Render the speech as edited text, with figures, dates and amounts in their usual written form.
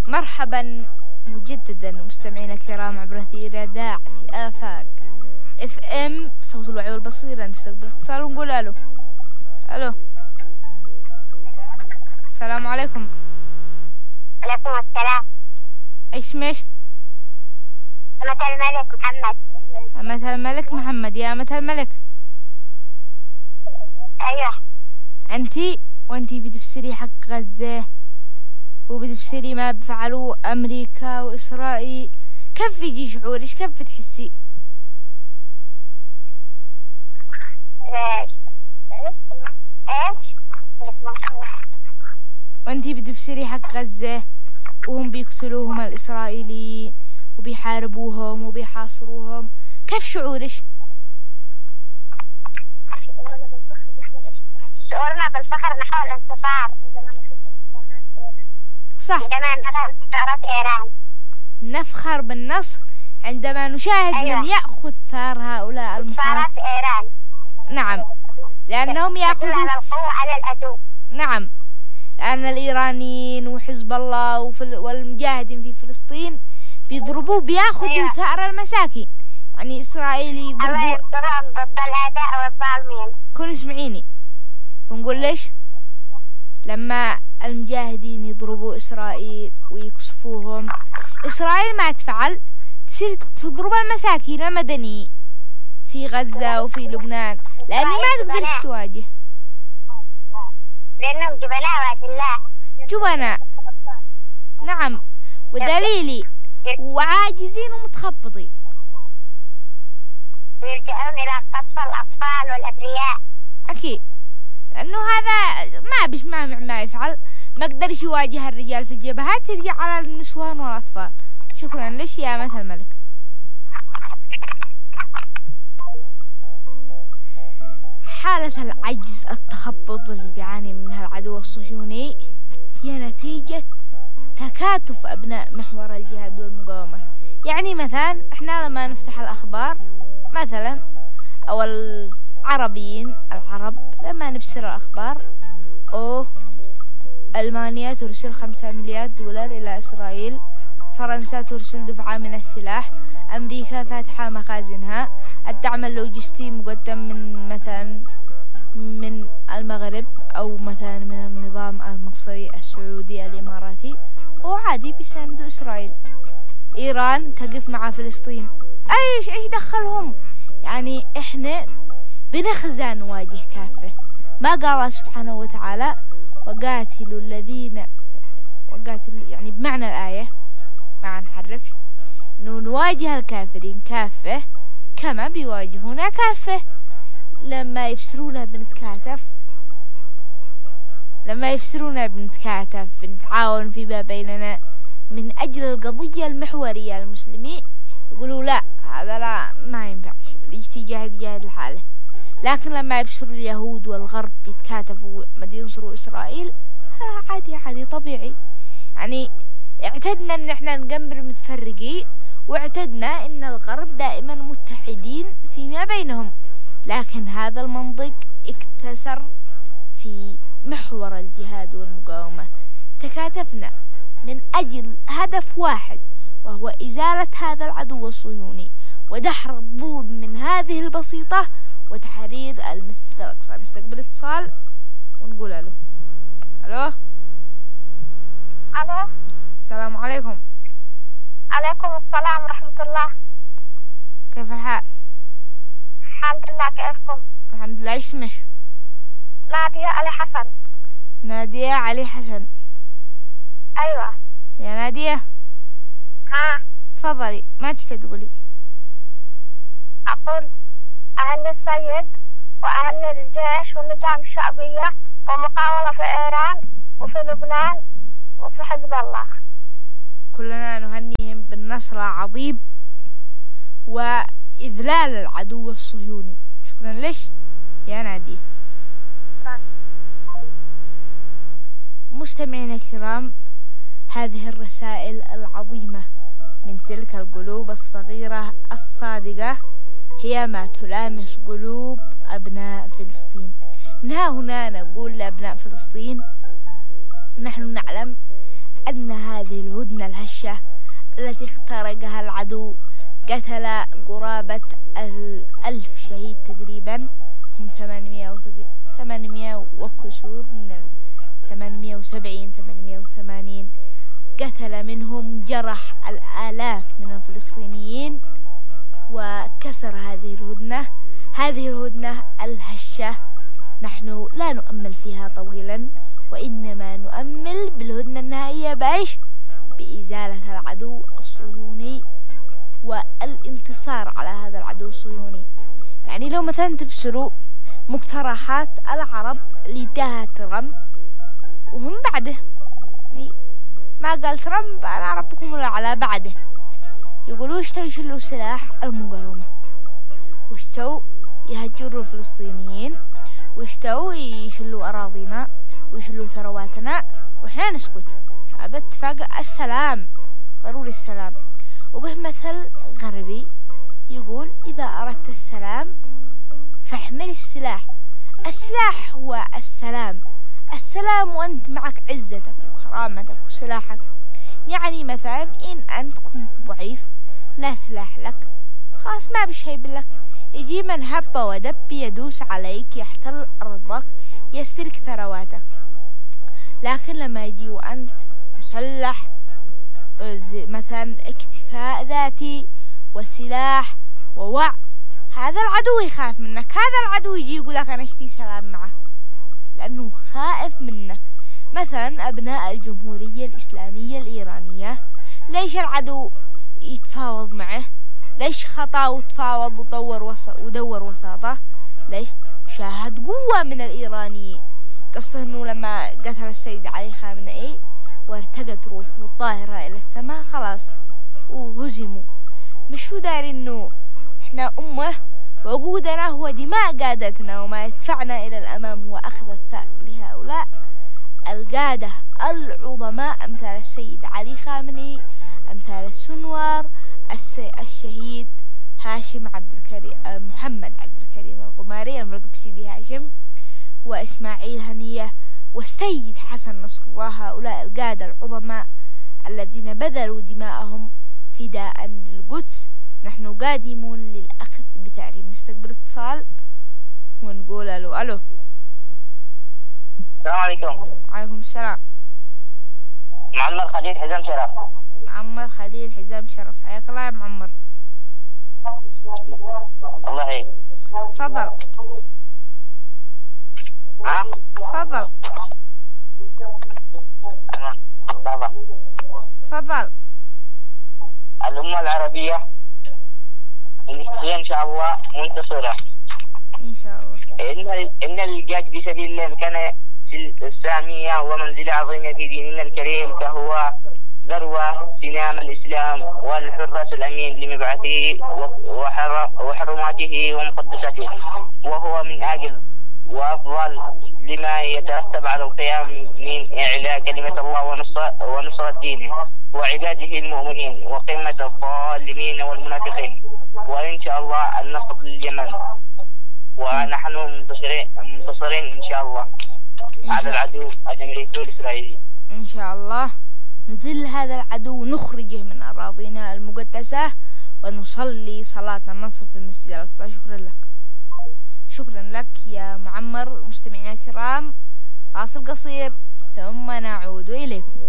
مرحبا مجددا مستمعينا الكرام عبر أثير إذاعة آفاق FM صوت الوعي والبصيرة. نستقبل اتصال ونقول ألو. ألو، السلام عليكم. عليكم السلام. إيش مش؟ أمة الملك محمد. أمة الملك محمد. يا أمة الملك. أيوة. وأنتي بتفسري حق غزة وبتفسري ما بفعلوا أمريكا وإسرائيل، كيف يجي شعورك؟ كيف بتحسي؟ إيش؟ وأنتي بتفسري حق غزة وهم بيقتلوهم الإسرائيليين وبيحاربوهم وبيحاصروهم، كيف شعورك؟ شعورنا بالفخر نحو الانتصار صح، عندما نرى انتصارات إيران. نفخر بالنصر عندما نشاهد أيوة. من يأخذ ثار هؤلاء انتصارات إيران. نعم، لأنهم يأخذوا على القوة على العدو. نعم، لأن الإيرانيين وحزب الله والمجاهدين في فلسطين بيأخذوا أيوة. ثأر المساكين. يعني إسرائيل الله يضربوا. ينصرهم ضد الأعداء والظالمين. كون اسمعيني، بنقول ليش لما المجاهدين يضربوا إسرائيل ويقصفوهم، إسرائيل ما تفعل، تصير تضرب المساكين المدنيين في غزة وفي لبنان، لأني ما تقدرش تواجه. لأنهم جبناء وأذلاء. جبناء، نعم، ودليلي وعاجزين ومتخبطين. ويلجأون إلى قصف الأطفال والأبرياء. أكيد، لأنه هذا ما يفعل، ما قدرش يواجه الرجال في الجبهات، يرجع على النسوان والأطفال. شكرا لك يا أمة الملك. حالة العجز التخبط اللي بيعاني منها العدو الصهيوني هي نتيجة تكاتف أبناء محور الجهاد والمقاومة. يعني مثلا إحنا لما نفتح الأخبار مثلا، أو العرب لما نبصر الأخبار، ألمانيا ترسل 5 مليار دولار إلى إسرائيل، فرنسا ترسل دفعة من السلاح، أمريكا فاتحة مخازنها، الدعم اللوجستي مقدم من المغرب أو مثلا من النظام المصري السعودي الإماراتي، وعادي بيساندوا إسرائيل. إيران تقف مع فلسطين، إيش دخلهم؟ يعني إحنا بنخزى نواجه كافة. ما قال سبحانه وتعالى وقاتلوا يعني بمعنى الآية، ما نحرف، إنه نواجه الكافرين كافة كما بيواجهونا كافة. لما يفسرونا بنتكاتف بنتعاون فيما بيننا من أجل القضية المحورية للمسلمين، يقولوا لا، هذا لا، ما ينفعش، يجتهد لحاله. لكن لما يبصروا اليهود والغرب يتكاتفوا ما ينصروا إسرائيل، عادي طبيعي. يعني اعتدنا ان احنا نقمر متفرقين، واعتدنا ان الغرب دائما متحدين فيما بينهم، لكن هذا المنطق اكتسر في محور الجهاد والمقاومة. تكاتفنا من أجل هدف واحد، وهو إزالة هذا العدو الصهيوني ودحر الظلم من هذه البسيطة وتحرير المسجد الأقصى. نستقبل اتصال ونقول ألو. ألو، ألو، السلام عليكم. عليكم السلام ورحمة الله. كيف الحال؟ الحمد لله، كيفكم؟ الحمد لله. ايش اسمك؟ نادية علي حسن. نادية علي حسن. أيوة. يا نادية، ها، تفضلي، ما تقولي. أقول أهل السيد وأهل الجيش والنظام الشعبية ومقاومة في إيران وفي لبنان وفي حزب الله، كلنا نهنيهم بالنصر العظيم وإذلال العدو الصهيوني. شكرا لك يا نادية. مستمعينا الكرام، هذه الرسائل العظيمة من تلك القلوب الصغيرة الصادقة هي ما تلامس قلوب أبناء فلسطين. من ها هنا نقول لأبناء فلسطين: نحن نعلم أن هذه الهدنة الهشة التي اخترقها العدو قتل قرابة 1000 شهيد تقريبا، هم 800 وكسور من 870 880. قتل منهم، جرح الآلاف من الفلسطينيين، وكسر هذه الهدنة الهشة. نحن لا نؤمل فيها طويلا، وإنما نؤمل بالهدنة النهائية بإيش؟ بإزالة العدو الصهيوني والانتصار على هذا العدو الصهيوني. يعني لو مثلا تبصروا مقترحات العرب اللي اداها ترامب وهم بعده، يعني ما قال ترامب أنا ربكم ولا على بعده، يقولوا اشتوا يشلوا سلاح المقاومة، واشتوا يهجروا الفلسطينيين، واشتوا يشلوا أراضينا ويشلوا ثرواتنا، وإحنا نسكت. هذا اتفاق السلام، ضروري السلام. وبه مثل غربي يقول إذا أردت السلام فاحمل السلاح. السلاح هو السلام وأنت معك عزتك وكرامتك وسلاحك. يعني مثلا إن أنت كنت ضعيف لا سلاح لك، خلاص ما بشي لك، يجي من هب ودب يدوس عليك، يحتل أرضك، يسرق ثرواتك. لكن لما يجي وأنت مسلح، مثلا اكتفاء ذاتي وسلاح ووعي، هذا العدو يخاف منك، هذا العدو يجي يقول لك أنا اشتي سلام معك لأنه خائف منك. مثلا أبناء الجمهورية الإسلامية الإيرانية، ليش العدو يتفاوض معه؟ ليش خطأ وتفاوض ودور وساطة؟ ليش؟ شاهد قوة من الإيرانيين. قصده أنه لما قتل السيد علي خامنئي وارتقت روحه الطاهرة إلى السماء خلاص وهزموا. مش هو داري أنه إحنا أمة ووجودنا هو دماء قادتنا، وما يدفعنا إلى الأمام هو أخذ الثأر لهؤلاء القادة العظماء أمثال السيد علي خامنئي، أمثال السنوار، الشهيد هاشم عبد الكريم، محمد عبد الكريم القماري الملقب بسيدي هاشم، وإسماعيل هنية، والسيد حسن نصر الله. هؤلاء القادة العظماء الذين بذلوا دماءهم فداء للقدس. نحن قادمون للأخذ بثأرهم. نستقبل اتصال ونقول ألو. السلام عليكم. وعليكم السلام. معمر خليل حزام شرف. معمر خليل حزام شرف، حياك الله يا معمر. الله يحييك. تفضل. تفضل. تفضل. الأمة العربية هي إن شاء الله منتصرة إن شاء الله. إن الجهاد في سبيل الله كان السامية ومنزلة عظيمة في ديننا الكريم، فهو ذروة سنام الإسلام والحراس الأمين لمبعثه وحرماته ومقدساته، وهو من أجل وأفضل لما يترتب على القيام من إعلاء كلمة الله ونصرة دينه وعباده المؤمنين وقمة الظالمين والمنافقين. وإن شاء الله النصر لليمن، ونحن منتصرين إن شاء الله على العدو الأمريكي الإسرائيلي. إن شاء الله نذل هذا العدو ونخرجه من أراضينا المقدسة، ونصلي صلاة النصر في المسجد الأقصى. شكرا لك يا معمر. مستمعينا الكرام، فاصل قصير ثم نعود إليكم.